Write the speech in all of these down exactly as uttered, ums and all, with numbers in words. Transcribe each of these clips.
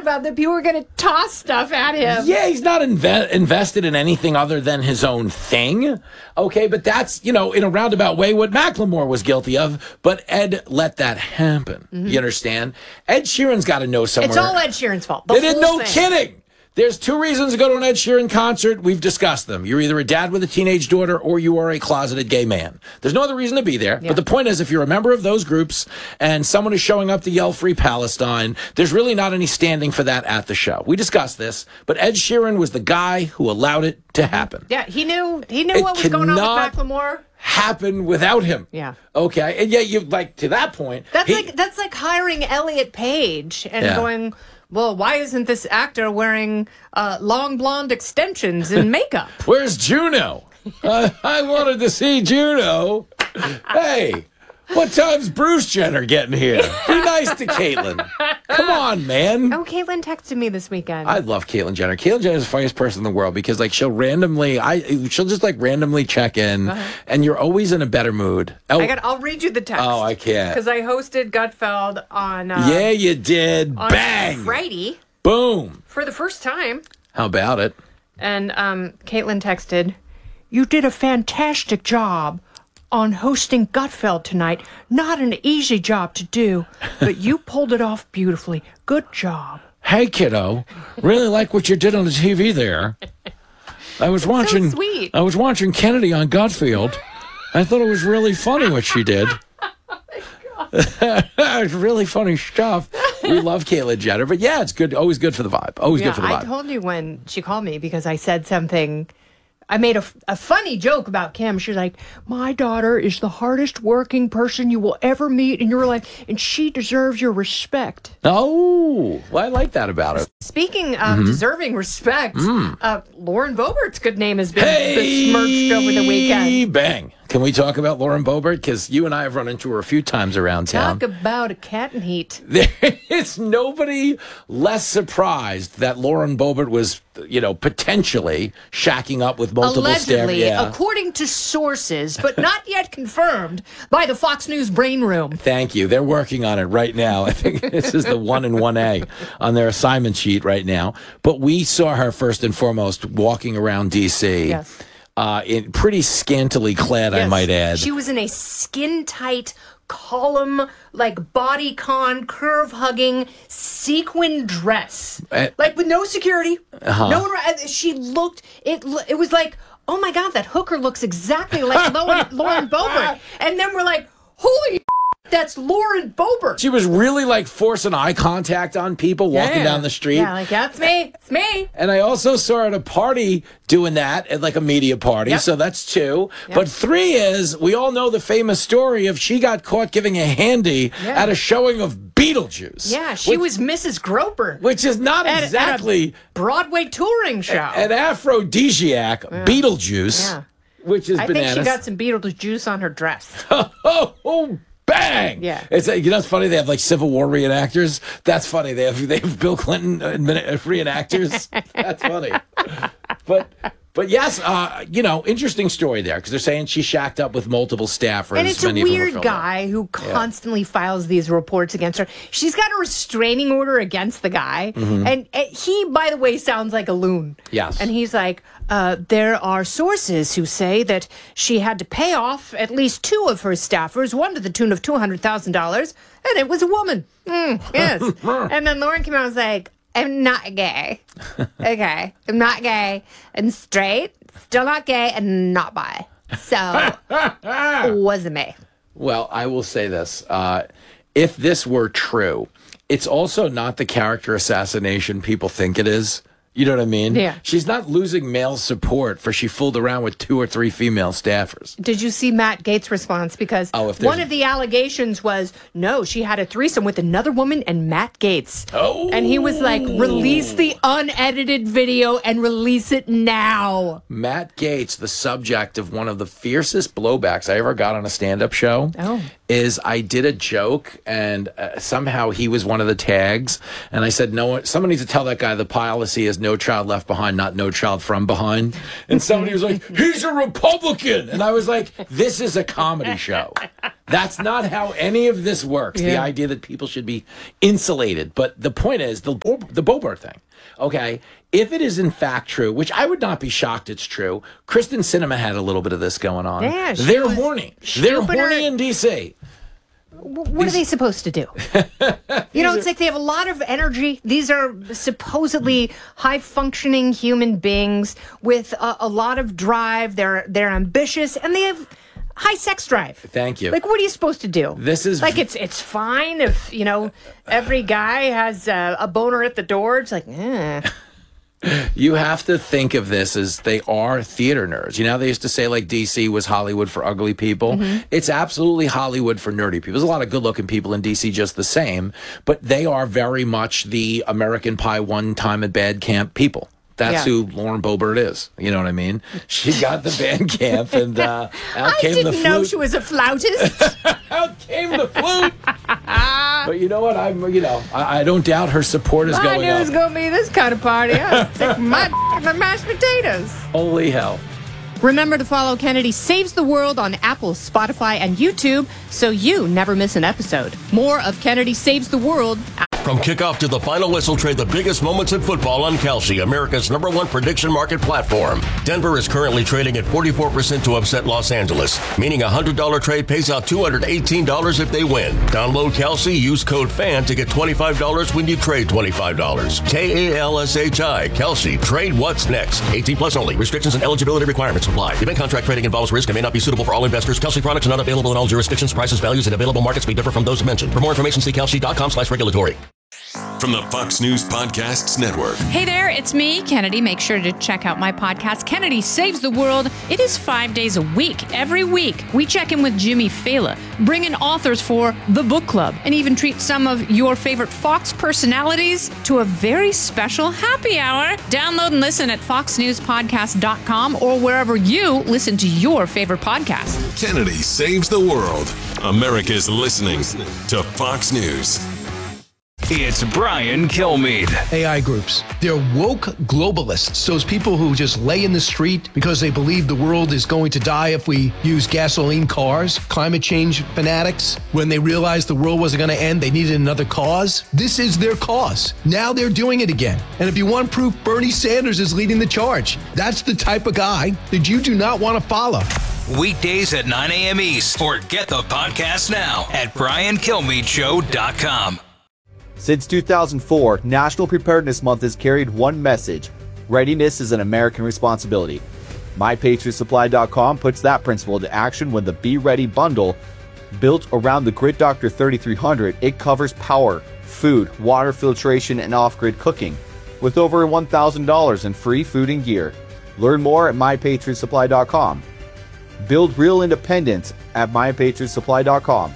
about that people were going to toss stuff at him. Yeah, he's not inve- invested in anything other than his own thing. Okay, but that's, you know, in a roundabout way what Macklemore was guilty of, but Ed let that happen. Mm-hmm. You understand? Ed Sheeran's got to know somewhere. It's all Ed Sheeran's fault. The they did no thing. kidding. There's two reasons to go to an Ed Sheeran concert. We've discussed them. You're either a dad with a teenage daughter or you are a closeted gay man. There's no other reason to be there. Yeah. But the point is, if you're a member of those groups and someone is showing up to yell Free Palestine, there's really not any standing for that at the show. We discussed this, but Ed Sheeran was the guy who allowed it to happen. Yeah, he knew he knew it what was going on with Macklemore. Happen without him. Yeah. Okay. And yet you like to that point. That's he, like that's like hiring Elliot Page and yeah. going, well, why isn't this actor wearing uh, long blonde extensions and makeup? Where's Juno? uh, I wanted to see Juno. Hey, what time's Bruce Jenner getting here? Be nice to Caitlyn. Come on, man. Oh, Caitlyn texted me this weekend. I love Caitlyn Jenner. Caitlyn Jenner is the funniest person in the world because, like, she'll randomly, I she'll just like randomly check in, uh-huh. and you're always in a better mood. Oh, I got. I'll read you the text. Oh, I can't because I hosted Gutfeld on. Uh, yeah, you did. On Bang. Friday. Boom. For the first time. How about it? And um, Caitlyn texted, "You did a fantastic job on hosting Gutfeld tonight. Not an easy job to do, but you pulled it off beautifully. Good job." Hey, kiddo. Really like what you did on the T V there. I was watching. So sweet. I was watching Kennedy on Gutfeld. I thought it was really funny what she did. It's really funny stuff. We love Caitlyn Jenner, but yeah, it's good. Always good for the vibe. Always yeah, good for the vibe. I told you when she called me because I said something. I made a, a funny joke about Kim. She's like, "My daughter is the hardest working person you will ever meet in your life, and she deserves your respect." Oh, well, I like that about her. Speaking of mm-hmm. deserving respect, mm. uh, Lauren Boebert's good name has been hey, besmirched over the weekend. Bang. Can we talk about Lauren Boebert? Because you and I have run into her a few times around town. Talk about a cat in heat. There is nobody less surprised that Lauren Boebert was, you know, potentially shacking up with multiple Allegedly, staff. Yeah. according to sources, but not yet confirmed by the Fox News brain room. Thank you. They're working on it right now. I think this is the one and one A on their assignment sheet right now. But we saw her first and foremost walking around D C. Yes. Uh, in pretty scantily clad, yes. I might add. She was in a skin-tight column, like bodycon, curve-hugging, sequin dress. Uh, like, with no security. Uh-huh. No one, she looked, it It was like, oh my God, that hooker looks exactly like Lauren, Lauren Boebert. And then we're like, holy that's Lauren Boebert. She was really like forcing eye contact on people walking yeah. down the street. Yeah, like, that's me. It's me. And I also saw her at a party doing that, at like a media party. Yep. So that's two. Yep. But three is, we all know the famous story of she got caught giving a handy yeah. at a showing of Beetlejuice. Yeah, she which, was Missus Groper. Which is not at, exactly... At a Broadway touring show. An aphrodisiac, yeah. Beetlejuice, yeah. which is I bananas. I think she got some Beetlejuice on her dress. oh, oh, bang! Yeah, it's you know it's funny they have like Civil War reenactors. That's funny. They have they have Bill Clinton reenactors. That's funny. But but yes, uh, you know, interesting story there because they're saying she shacked up with multiple staffers. And it's a weird guy who constantly yeah. files these reports against her. She's got a restraining order against the guy, mm-hmm. and, and he, by the way, sounds like a loon. Yes, and he's like. Uh, there are sources who say that she had to pay off at least two of her staffers, one to the tune of two hundred thousand dollars, and it was a woman. Mm, yes. And then Lauren came out and was like, I'm not gay. Okay. I'm not gay. I'm straight, still not gay, and not bi. So, wasn't me. Well, I will say this. Uh, if this were true, it's also not the character assassination people think it is. You know what I mean? Yeah. She's not losing male support for she fooled around with two or three female staffers. Did you see Matt Gaetz' response? Because oh, if one of the allegations was, no, she had a threesome with another woman and Matt Gaetz. Oh. And he was like, release the unedited video and release it now. Matt Gaetz, the subject of one of the fiercest blowbacks I ever got on a stand-up show, oh. is I did a joke and uh, somehow he was one of the tags. And I said, no, someone needs to tell that guy the policy is No Child Left Behind, not No Child From Behind. And somebody was like, he's a Republican. And I was like, this is a comedy show. That's not how any of this works. Yeah. The idea that people should be insulated. But the point is, the, the Boebert thing, okay, if it is in fact true, which I would not be shocked it's true, Kristen Sinema had a little bit of this going on. Yeah, They're horny. They're horny in D C. What These, are they supposed to do? You know, it's like they have a lot of energy. These are supposedly high-functioning human beings with a, a lot of drive. They're they're ambitious, and they have high sex drive. Thank you. Like, what are you supposed to do? This is like it's it's fine if you know every guy has uh, a boner at the door. It's like, eh. You have to think of this as they are theater nerds. You know, they used to say like D C was Hollywood for ugly people. Mm-hmm. It's absolutely Hollywood for nerdy people. There's a lot of good-looking people in D C just the same, but they are very much the American Pie one time at band camp people. That's yeah. who Lauren Boebert is. You know what I mean? She got the band camp, and uh, out I came the flute. I didn't know she was a flautist. Out came the flute. But you know what? I'm, you know, I, I don't doubt her support is I going knew up. it was going to be this kind of party. I stick my d- in mashed potatoes. Holy hell. Remember to follow Kennedy Saves the World on Apple, Spotify, and YouTube so you never miss an episode. More of Kennedy Saves the World. From kickoff to the final whistle, trade the biggest moments in football on Kalshi, America's number one prediction market platform. Denver is currently trading at forty-four percent to upset Los Angeles, meaning a one hundred dollars trade pays out two hundred eighteen dollars if they win. Download Kalshi, use code FAN to get twenty-five dollars when you trade twenty-five dollars. K A L S H I, Kalshi. Trade what's next. eighteen plus only. Restrictions and eligibility requirements apply. Event contract trading involves risk and may not be suitable for all investors. Kalshi products are not available in all jurisdictions. Prices, values, and available markets may differ from those mentioned. For more information, see kalshi.com slash regulatory. From the Fox News Podcasts Network. Hey there, it's me, Kennedy. Make sure to check out my podcast, Kennedy Saves the World. It is five days a week. Every week, we check in with Jimmy Fallon, bring in authors for the book club, and even treat some of your favorite Fox personalities to a very special happy hour. Download and listen at fox news podcast dot com or wherever you listen to your favorite podcast. Kennedy Saves the World. America's listening to Fox News. It's Brian Kilmeade. A I groups. They're woke globalists. Those people who just lay in the street because they believe the world is going to die if we use gasoline cars. Climate change fanatics. When they realized the world wasn't going to end, they needed another cause. This is their cause. Now they're doing it again. And if you want proof, Bernie Sanders is leading the charge. That's the type of guy that you do not want to follow. Weekdays at nine a.m. East, or get the podcast now at brian kilmeade show dot com. Since two thousand four, National Preparedness Month has carried one message: readiness is an American responsibility. my patriot supply dot com puts that principle into action when the Be Ready bundle, built around the Grid Doctor thirty-three hundred, it covers power, food, water filtration, and off-grid cooking, with over one thousand dollars in free food and gear. Learn more at my patriot supply dot com. Build real independence at my patriot supply dot com.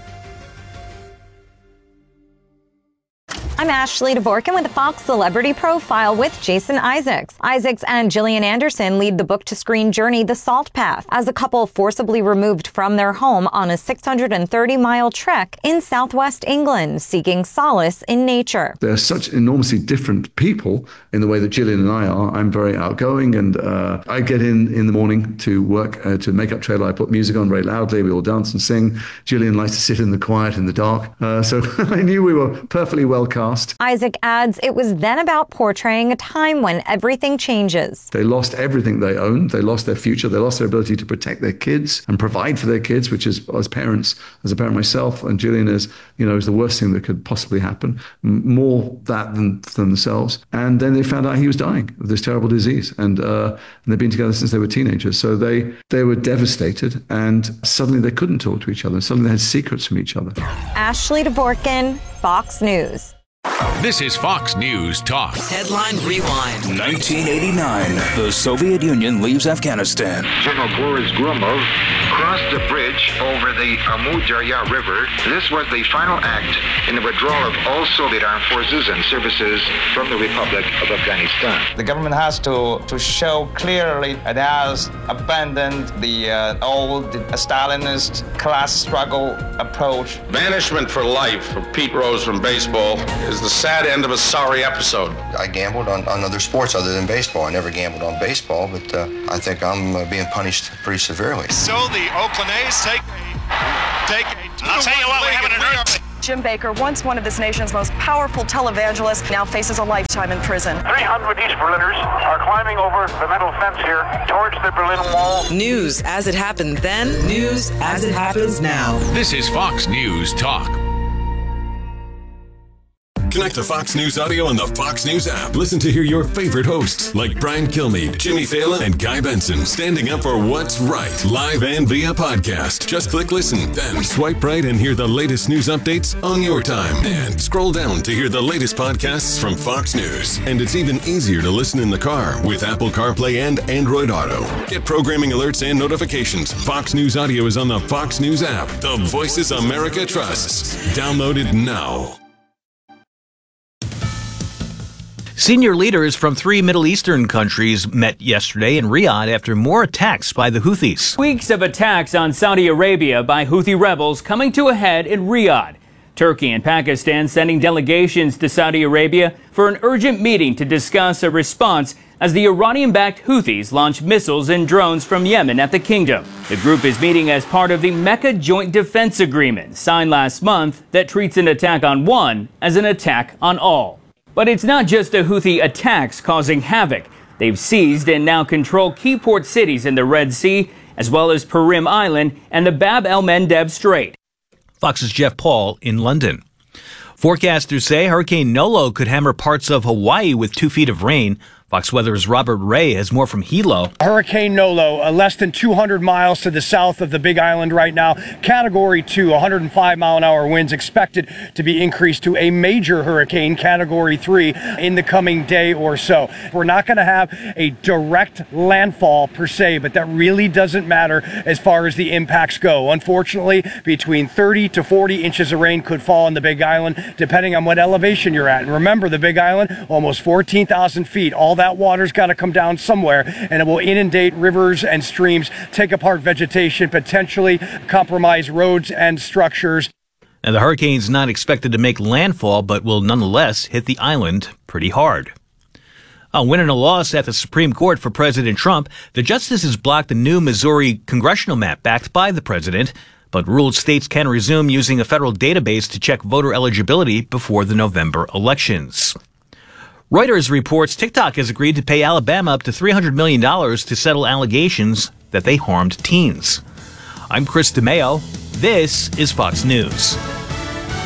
I'm Ashley DeVorkin with the Fox Celebrity Profile with Jason Isaacs. Isaacs and Gillian Anderson lead the book-to-screen journey The Salt Path as a couple forcibly removed from their home on a six hundred thirty mile trek in southwest England, seeking solace in nature. They're such enormously different people in the way that Gillian and I are. I'm very outgoing, and uh, I get in in the morning to work, uh, to make up trailer. I put music on very loudly. We all dance and sing. Gillian likes to sit in the quiet, in the dark. Uh, so I knew we were perfectly well cast. Isaac adds it was then about portraying a time when everything changes. They lost everything they owned. They lost their future. They lost their ability to protect their kids and provide for their kids, which is, as parents, as a parent myself, and Gillian is, you know, is the worst thing that could possibly happen. More that than, than themselves. And then they found out he was dying of this terrible disease. And, uh, and they've been together since they were teenagers. So they, they were devastated, and suddenly they couldn't talk to each other. Suddenly they had secrets from each other. Ashley DeVorkin, Fox News. This is Fox News Talk. Headline Rewind. nineteen eighty-nine. The Soviet Union leaves Afghanistan. General Boris Gromov crossed the bridge over the Amu Darya River. This was the final act in the withdrawal of all Soviet armed forces and services from the Republic of Afghanistan. The government has to, to show clearly it has abandoned the uh, old Stalinist class struggle approach. Banishment for life for Pete Rose from baseball is the the sad end of a sorry episode. I gambled on, on other sports other than baseball. I never gambled on baseball, but uh, I think I'm uh, being punished pretty severely. So the Oakland A's take a, take a I'll tell you what, we have an earth. Jim Baker, once one of this nation's most powerful televangelists, now faces a lifetime in prison. three hundred East Berliners are climbing over the metal fence here towards the Berlin Wall. News as it happened then, news as it happens now. This is Fox News Talk. Connect to Fox News Audio on the Fox News app. Listen to hear your favorite hosts like Brian Kilmeade, Jimmy Fallon, and Guy Benson standing up for what's right, live and via podcast. Just click listen, then swipe right and hear the latest news updates on your time. And scroll down to hear the latest podcasts from Fox News. And it's even easier to listen in the car with Apple CarPlay and Android Auto. Get programming alerts and notifications. Fox News Audio is on the Fox News app. The voices America trusts. Download it now. Senior leaders from three Middle Eastern countries met yesterday in Riyadh after more attacks by the Houthis. Weeks of attacks on Saudi Arabia by Houthi rebels coming to a head in Riyadh. Turkey and Pakistan sending delegations to Saudi Arabia for an urgent meeting to discuss a response as the Iranian-backed Houthis launch missiles and drones from Yemen at the kingdom. The group is meeting as part of the Mecca Joint Defense Agreement signed last month that treats an attack on one as an attack on all. But it's not just the Houthi attacks causing havoc. They've seized and now control key port cities in the Red Sea, as well as Purim Island and the Bab el-Mandeb Strait. Fox's Jeff Paul in London. Forecasters say Hurricane Nolo could hammer parts of Hawaii with two feet of rain. Fox Weather's Robert Ray has more from Hilo. Hurricane Nolo, uh, less than two hundred miles to the south of the Big Island right now. Category two, one hundred five mile an hour winds expected to be increased to a major hurricane, Category three, in the coming day or so. We're not going to have a direct landfall per se, but that really doesn't matter as far as the impacts go. Unfortunately, between thirty to forty inches of rain could fall on the Big Island, depending on what elevation you're at. And remember, the Big Island, almost fourteen thousand feet. All that water's got to come down somewhere, and it will inundate rivers and streams, take apart vegetation, potentially compromise roads and structures. And the hurricane's not expected to make landfall, but will nonetheless hit the island pretty hard. A win and a loss at the Supreme Court for President Trump. The justices blocked the new Missouri congressional map backed by the president, but ruled states can resume using a federal database to check voter eligibility before the November elections. Reuters reports TikTok has agreed to pay Alabama up to three hundred million dollars to settle allegations that they harmed teens. I'm Chris DeMeo. This is Fox News.